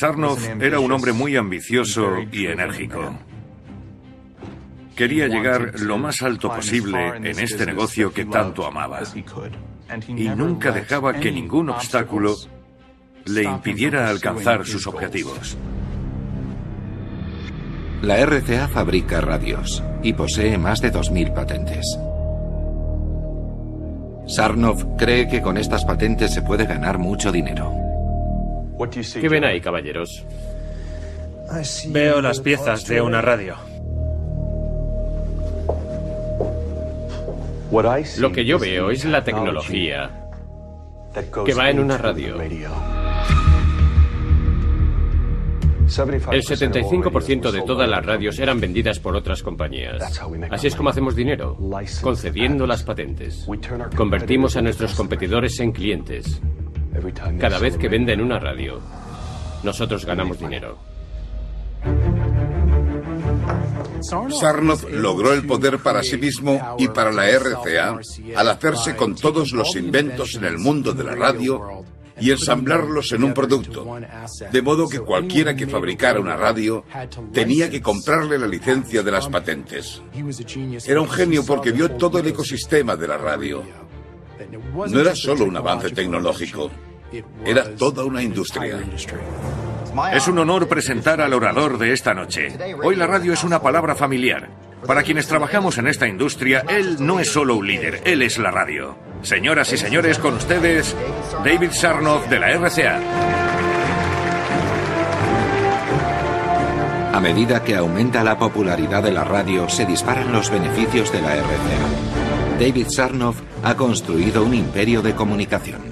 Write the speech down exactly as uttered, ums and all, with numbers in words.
Sarnoff era un hombre muy ambicioso y enérgico. Quería llegar lo más alto posible en este negocio que tanto amaba. Y nunca dejaba que ningún obstáculo le impidiera alcanzar sus objetivos. La R C A fabrica radios y posee más de dos mil patentes. Sarnoff cree que con estas patentes se puede ganar mucho dinero. ¿Qué ven ahí, caballeros? Veo las piezas de una radio. Lo que yo veo es la tecnología que va en una radio. El setenta y cinco por ciento de todas las radios eran vendidas por otras compañías. Así es como hacemos dinero, concediendo las patentes. Convertimos a nuestros competidores en clientes. Cada vez que venden una radio, nosotros ganamos dinero. Sarnoff logró el poder para sí mismo y para la R C A al hacerse con todos los inventos en el mundo de la radio y ensamblarlos en un producto, de modo que cualquiera que fabricara una radio tenía que comprarle la licencia de las patentes. Era un genio porque vio todo el ecosistema de la radio. No era solo un avance tecnológico, era toda una industria. Es un honor presentar al orador de esta noche. Hoy la radio es una palabra familiar. Para quienes trabajamos en esta industria, él no es solo un líder, él es la radio. Señoras y señores, con ustedes, David Sarnoff de la R C A. A medida que aumenta la popularidad de la radio, se disparan los beneficios de la R C A. David Sarnoff ha construido un imperio de comunicación.